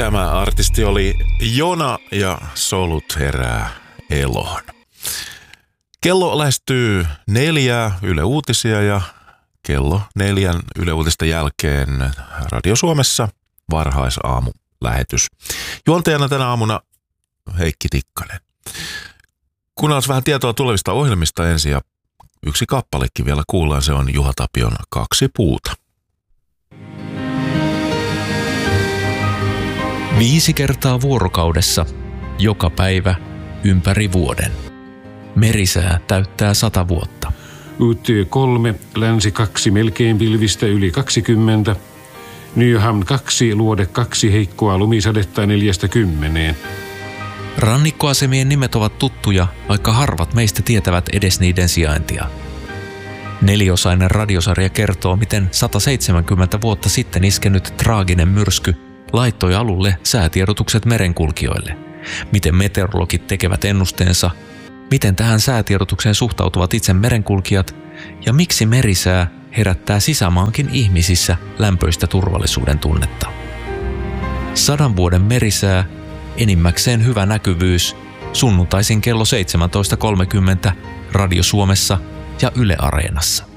Tämä artisti oli Jona ja Solut herää eloon. Kello lähestyy 4 Yle Uutisia ja kello 4 Yle Uutisten jälkeen Radio Suomessa varhaisaamulähetys. Juontajana tänä aamuna Heikki Tikkanen. Kuunnellaan vähän tietoa tulevista ohjelmista ensin ja yksi kappalekin vielä kuullaan, se on Juha Tapion 2 puuta. 5 kertaa vuorokaudessa, joka päivä, ympäri vuoden. Merisää täyttää 100 vuotta. Uuttyö 3, länsi 2, melkein pilvistä yli 20. Nyham 2, luode 2, heikkoa lumisadetta 4-10. Rannikkoasemien nimet ovat tuttuja, vaikka harvat meistä tietävät edes niiden sijaintia. 4-osainen radiosarja kertoo, miten 170 vuotta sitten iskenyt traaginen myrsky laittoi alulle säätiedotukset merenkulkijoille. Miten meteorologit tekevät ennusteensa, miten tähän säätiedotukseen suhtautuvat itse merenkulkijat ja miksi merisää herättää sisämaankin ihmisissä lämpöistä turvallisuuden tunnetta. 100 vuoden merisää, enimmäkseen hyvä näkyvyys, sunnuntaisin kello 17.30 Radio Suomessa ja Yle Areenassa.